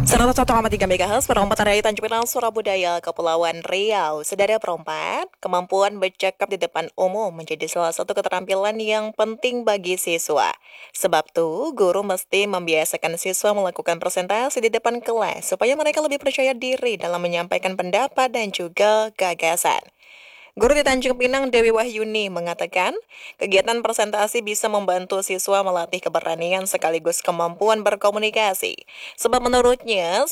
101,3 MHz perempatan dari Tanjung Pinang, Surabaya, Kepulauan Riau. Saudara perempat, kemampuan bercakap di depan umum menjadi salah satu keterampilan yang penting bagi siswa. Sebab tuh, guru mesti membiasakan siswa melakukan presentasi di depan kelas supaya mereka lebih percaya diri dalam menyampaikan pendapat dan juga gagasan. Guru di Tanjung Pinang Dewi Wahyuni mengatakan, kegiatan presentasi bisa membantu siswa melatih keberanian sekaligus kemampuan berkomunikasi. Sebab menurutnya,